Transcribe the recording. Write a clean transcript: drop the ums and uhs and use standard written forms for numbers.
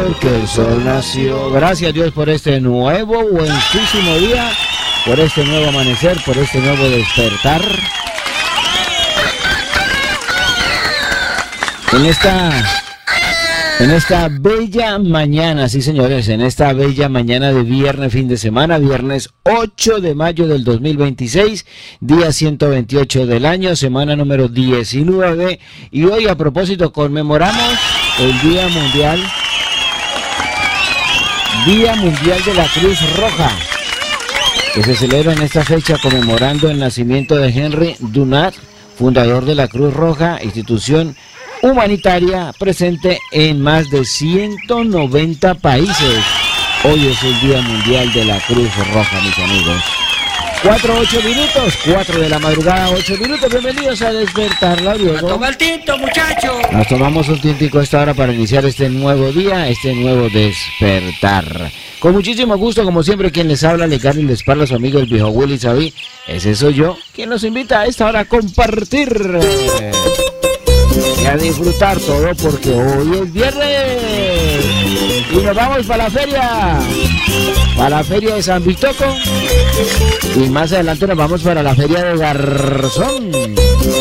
porque el sol nació. Gracias a Dios por este nuevo, buenísimo día, por este nuevo amanecer, por este nuevo despertar. En esta bella mañana, sí señores, en esta bella mañana de viernes, fin de semana, viernes 8 de mayo del 2026, día 128 del año, semana número 19, y hoy a propósito conmemoramos el Día Mundial de la Cruz Roja, que se celebra en esta fecha conmemorando el nacimiento de Henry Dunant, fundador de la Cruz Roja, institución humanitaria presente en más de 190 países. Hoy es el Día Mundial de la Cruz Roja, mis amigos. 4 minutos, 4 de la madrugada, 8 minutos. Bienvenidos a Despertar Labrioso. Toma el tinto, muchacho. Nos tomamos un tintico a esta hora para iniciar este nuevo día, este nuevo despertar. Con muchísimo gusto, como siempre, quien les habla, le carga y les parla a su amigo el viejo Willy Sabi. Ese soy yo, quien los invita a esta hora a compartir y a disfrutar todo, porque hoy es viernes y nos vamos para la feria de San Vitoco, y más adelante nos vamos para la feria de Garzón.